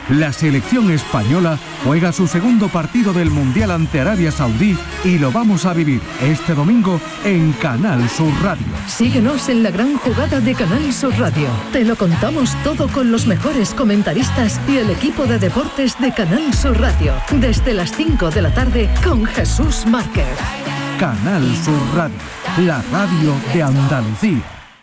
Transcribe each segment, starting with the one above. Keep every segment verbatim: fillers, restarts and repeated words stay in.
La selección española juega su segundo partido del Mundial ante Arabia Saudí y lo vamos a vivir este domingo en Canal Sur Radio. Síguenos en la gran jugada de Canal Sur Radio. Te lo contamos todo con los mejores comentaristas y el equipo de deportes de Canal Sur Radio. Desde las cinco de la tarde con Jesús Márquez. Canal Sur Radio, la radio de Andalucía.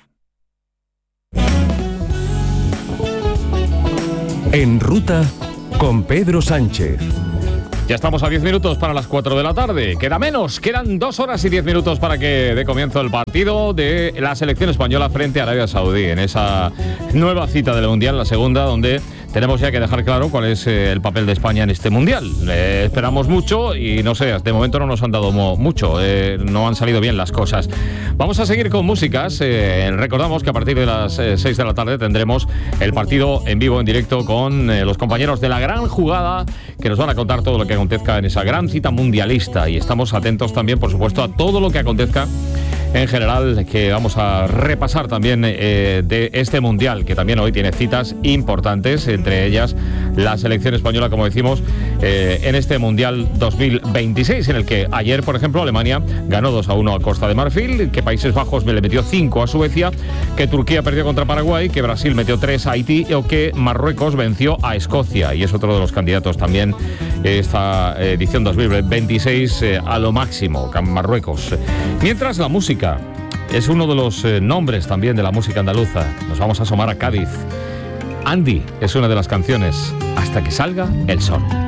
En ruta con Pedro Sánchez. Ya estamos a diez minutos para las cuatro de la tarde. Queda menos, quedan dos horas y diez minutos para que dé comienzo el partido de la selección española frente a Arabia Saudí, en esa nueva cita del Mundial, la segunda, donde tenemos ya que dejar claro cuál es eh, el papel de España en este Mundial. Eh, esperamos mucho y no sé, de momento no nos han dado mo- mucho, eh, no han salido bien las cosas. Vamos a seguir con músicas. Eh, recordamos que a partir de las eh, seis de la tarde tendremos el partido en vivo, en directo, con eh, los compañeros de La Gran Jugada, que nos van a contar todo lo que acontezca en esa gran cita mundialista. Y estamos atentos también, por supuesto, a todo lo que acontezca en general, que vamos a repasar también eh, de este Mundial, que también hoy tiene citas importantes, entre ellas la selección española, como decimos, eh, en este Mundial dos mil veintiséis, en el que ayer, por ejemplo, Alemania ganó dos a uno a Costa de Marfil, que Países Bajos le metió cinco a Suecia, que Turquía perdió contra Paraguay, que Brasil metió tres a Haití, o que Marruecos venció a Escocia, y es otro de los candidatos también esta edición dos mil veintiséis eh, a lo máximo, Marruecos. Mientras, la música es uno de los eh, nombres también de la música andaluza. Nos vamos a asomar a Cádiz. Andy es una de las canciones, Hasta que salga el sol.